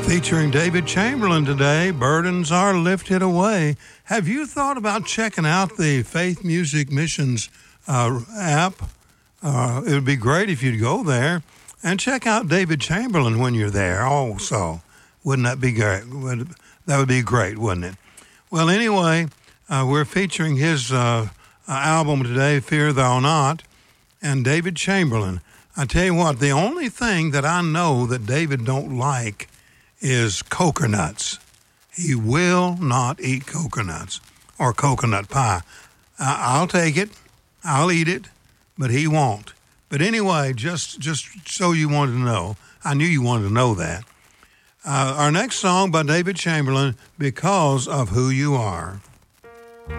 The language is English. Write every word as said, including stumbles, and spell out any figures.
Featuring David Chamberlain today, Burdens Are Lifted Away. Have you thought about checking out the Faith Music Missions uh, app? Uh, it would be great if you'd go there and check out David Chamberlain when you're there also. Wouldn't that be great? Would, that would be great, wouldn't it? Well, anyway, uh, we're featuring his uh, album today, Fear Thou Not, and David Chamberlain. I tell you what, the only thing that I know that David don't like is coconuts. He will not eat coconuts or coconut pie. Uh, I'll take it. I'll eat it, but he won't. But anyway, just just so you wanted to know, I knew you wanted to know that. Uh, our next song by David Chamberlain, Because of Who You Are.